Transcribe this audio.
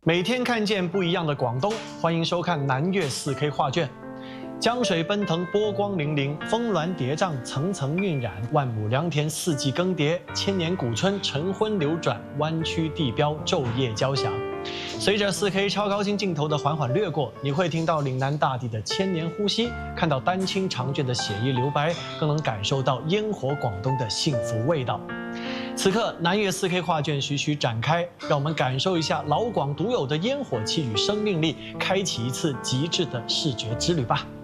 每天看见不一样的广东，欢迎收看南粤4K 画卷。江水奔腾，波光粼粼，峰峦叠嶂，层层晕染，万亩良田四季更迭，千年古村晨昏流转，弯曲地标昼夜交响。随着4K 超高清镜头的缓缓掠过，你会听到岭南大地的千年呼吸，看到丹青长卷的写意留白，更能感受到烟火广东的幸福味道。此刻，南粤4K 画卷徐徐展开，让我们感受一下老广独有的烟火气与生命力，开启一次极致的视觉之旅吧。